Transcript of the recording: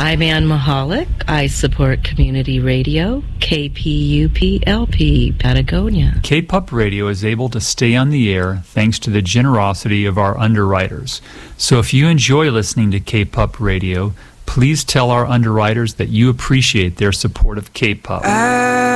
I'm Ann Mahalik. I support community radio, KPUP-LP, Patagonia. KPUP Radio is able to stay on the air thanks to the generosity of our underwriters. So if you enjoy listening to KPUP Radio, please tell our underwriters that you appreciate their support of KPUP.